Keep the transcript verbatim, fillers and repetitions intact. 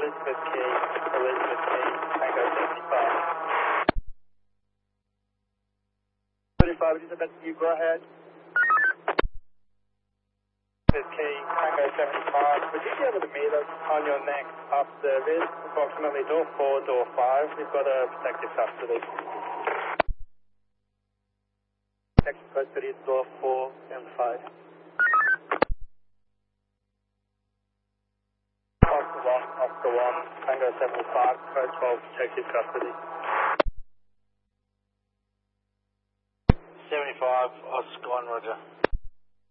Elizabeth Key, Elizabeth Key, Tango seventy-five. thirty-five, Elizabeth, you go ahead. Elizabeth Key, Tango seventy-five. Would you be able to meet us on your next up service, approximately door four, door five? We've got a protective custody. Protective custody is door four and five. Oscar one, Oscar one, Tango seventy-five, code twelve, protective custody. seventy-five, Oscar one, roger.